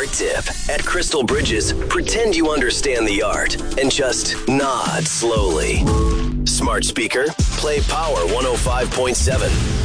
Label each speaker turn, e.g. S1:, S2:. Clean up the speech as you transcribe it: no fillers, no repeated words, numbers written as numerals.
S1: art tip. At Crystal Bridges, pretend you understand the art and just nod slowly. Smart speaker, play Power 105.7.